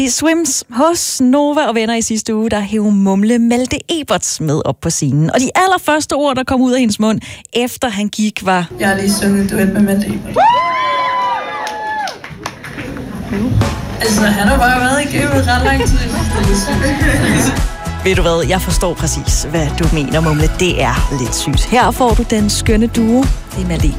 I Swims hos Nova og Venner i sidste uge, der hævde Mumle Malte Eberts med op på scenen. Og de allerførste ord, der kom ud af hendes mund, efter han gik, var... Jeg har lige sunget duet med Malte Ebert. Altså, han har bare været i gamet ret lang tid. Ved du hvad, jeg forstår præcis, hvad du mener, Mumle. Det er lidt sygt. Her får du den skønne duo. Det er Malte Ebert.